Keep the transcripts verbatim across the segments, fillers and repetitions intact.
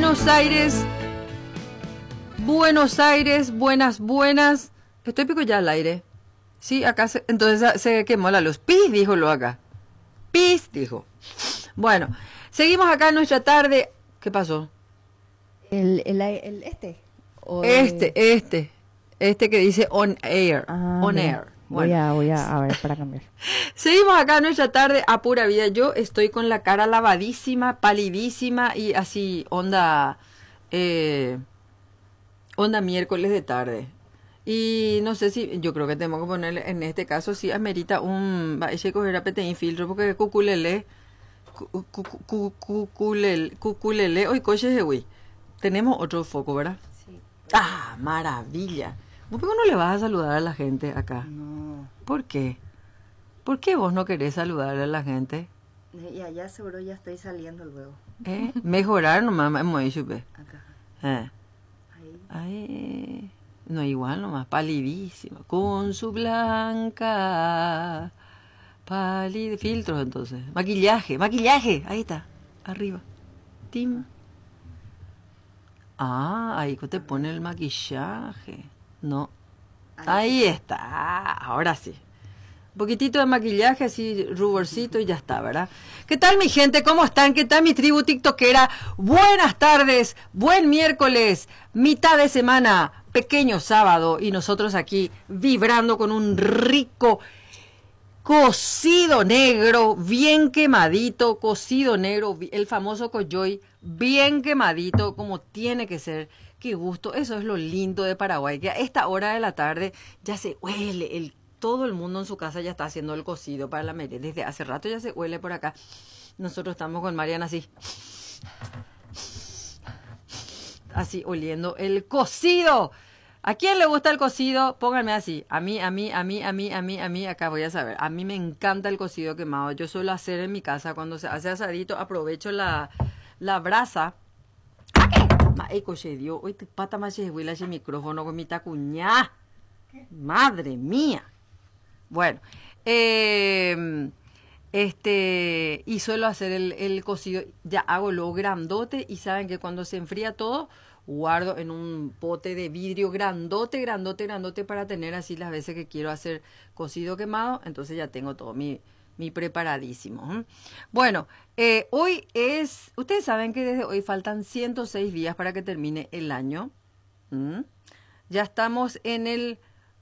Buenos Aires, Buenos Aires, buenas, buenas. Estoy pico ya al aire. Sí, acá se, entonces se quemó la luz. Pis, dijo lo acá. Pis, dijo. Bueno, seguimos acá en nuestra tarde. ¿Qué pasó? El, el, el este. O Este, de... este. Este que dice on air. Ah, on mira. air. Voy Bueno. a, voy a, a ver, para cambiar. Seguimos acá en nuestra tarde a pura vida. Yo estoy con la cara lavadísima, palidísima y así onda, eh, onda miércoles de tarde. Y no sé si, yo creo que tengo que ponerle, en este caso sí amerita un, va a coger a peteín filtro porque cuculele, cu- cu- cu- cuculele, cuculele, hoy coche de güey. Tenemos otro foco, ¿verdad? Sí. Ah, maravilla. ¿Por qué no le vas a saludar a la gente acá? No. ¿Por qué? ¿Por qué vos no querés saludar a la gente? Y allá seguro ya estoy saliendo luego. ¿Eh? Mejorar nomás, hemos dicho, pe. Acá. Eh. Ahí. Ay, no igual nomás, palidísima. Con su blanca palid... Filtros entonces. Maquillaje, maquillaje. Ahí está, arriba. Tim. Ah, ahí te pone el maquillaje. No. Ahí está, ahora sí. Un poquitito de maquillaje, así ruborcito y ya está, ¿verdad? ¿Qué tal mi gente? ¿Cómo están? ¿Qué tal mi tribu tiktokera? Buenas tardes, buen miércoles, mitad de semana, pequeño sábado y nosotros aquí vibrando con un rico cocido negro, bien quemadito, cocido negro, el famoso coyoy, bien quemadito como tiene que ser. Qué gusto, eso es lo lindo de Paraguay, que a esta hora de la tarde ya se huele, el, todo el mundo en su casa ya está haciendo el cocido para la merienda, desde hace rato ya se huele por acá. Nosotros estamos con Mariana así, así oliendo el cocido. ¿A quién le gusta el cocido? Pónganme así, a mí, a mí, a mí, a mí, a mí, a mí, acá voy a saber. A mí me encanta el cocido quemado, yo suelo hacer en mi casa cuando se hace asadito, aprovecho la, la brasa. Ay, coche dio, hoy te pata más de huila ese micrófono con mi tacuñá. Madre mía. Bueno, eh, este, y suelo hacer el, el cocido, ya hago lo grandote y saben que cuando se enfría todo, guardo en un pote de vidrio grandote, grandote, grandote para tener así las veces que quiero hacer cocido quemado, entonces ya tengo todo mi... mi preparadísimo. ¿eh? Bueno, eh, hoy es, ustedes saben que desde hoy faltan ciento seis días para que termine el año. ¿Mm? Ya estamos en el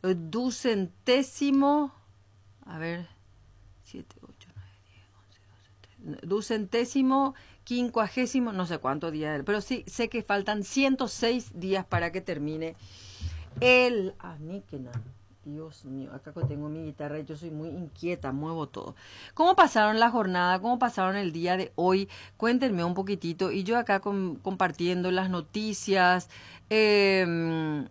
ducentésimo, a ver, siete, ocho, nueve, diez, once, doce, trece, ducentésimo, quincuagésimo, no sé cuántos días, pero sí sé que faltan ciento seis días para que termine el aníquena. Dios mío, acá tengo mi guitarra y yo soy muy inquieta, muevo todo. ¿Cómo pasaron la jornada? ¿Cómo pasaron el día de hoy? Cuéntenme un poquitito. Y yo acá con, compartiendo las noticias. Eh,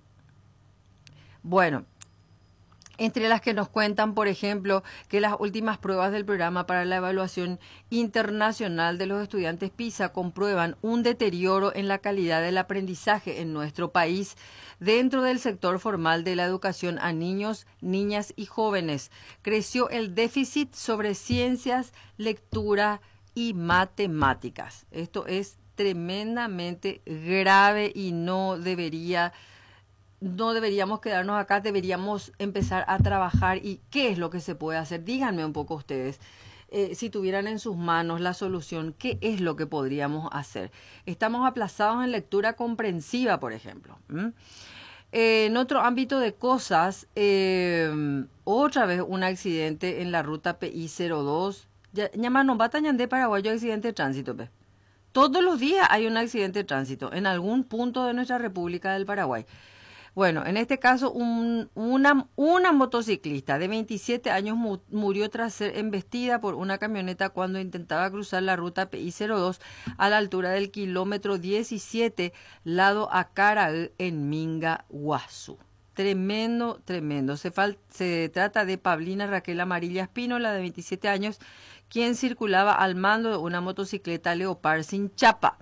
bueno, entre las que nos cuentan, por ejemplo, que las últimas pruebas del programa para la evaluación internacional de los estudiantes PISA comprueban un deterioro en la calidad del aprendizaje en nuestro país dentro del sector formal de la educación a niños, niñas y jóvenes. Creció el déficit sobre ciencias, lectura y matemáticas. Esto es tremendamente grave y no debería... No deberíamos quedarnos acá, deberíamos empezar a trabajar. ¿Y qué es lo que se puede hacer? Díganme un poco ustedes, eh, si tuvieran en sus manos la solución, ¿qué es lo que podríamos hacer? Estamos aplazados en lectura comprensiva, por ejemplo. ¿Mm? Eh, en otro ámbito de cosas, eh, otra vez un accidente en la ruta P I cero dos. Llaman Batañandé, Paraguayo, accidente de tránsito. ¿Ve? Todos los días hay un accidente de tránsito en algún punto de nuestra República del Paraguay. Bueno, en este caso, un, una, una motociclista de veintisiete años mu murió tras ser embestida por una camioneta cuando intentaba cruzar la ruta P I cero dos a la altura del kilómetro diecisiete, lado Acaraí, en Minga, Guazú. Tremendo, tremendo. Se, se trata de Pablina Raquel Amarilla Espínola, de veintisiete años, quien circulaba al mando de una motocicleta Leopard sin chapa.